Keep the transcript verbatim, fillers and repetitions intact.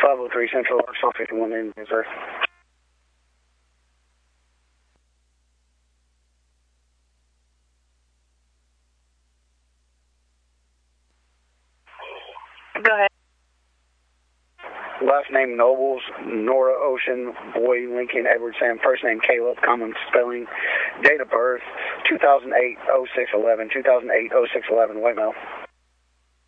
five oh three Central, Arkansas fifty-one in Missouri. Go ahead. Last name Nobles, Nora Ocean, Boy Lincoln Edward Sam, first name Caleb, common spelling, date of birth two thousand eight oh six eleven, two thousand eight oh six eleven, white male.